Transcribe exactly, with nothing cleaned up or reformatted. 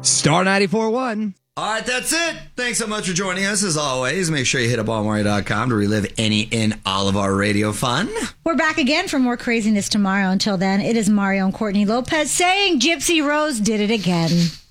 Star ninety-four point one. All right, that's it. Thanks so much for joining us. As always, make sure you hit up all mario dot com to relive any and all of our radio fun. We're back again for more craziness tomorrow. Until then, it is Mario and Courtney Lopez saying Gypsy Rose did it again.